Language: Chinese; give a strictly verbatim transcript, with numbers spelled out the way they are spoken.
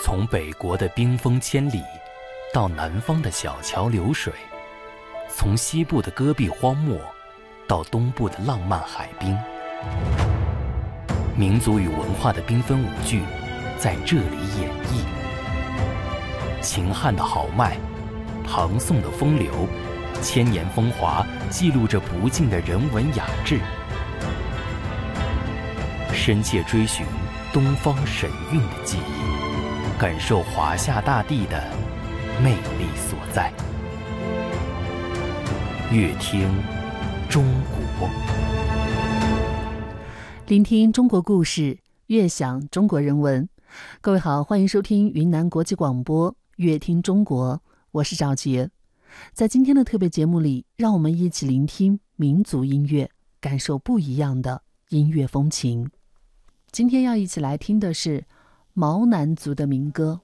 从北国的冰封千里，到南方的小桥流水，从西部的戈壁荒漠，到东部的浪漫海滨，民族与文化的缤纷舞剧在这里演绎。秦汉的豪迈，唐宋的风流，千年风华记录着不尽的人文雅致。深切追寻东方神韵的记忆，感受华夏大地的魅力所在。乐听中国， 聆听中国故事，悦享中国人文。各位好，欢迎收听云南国际广播乐听中国，我是赵杰。在今天的特别节目里，让我们一起聆听民族音乐，感受不一样的音乐风情。今天要一起来听的是毛南族的民歌。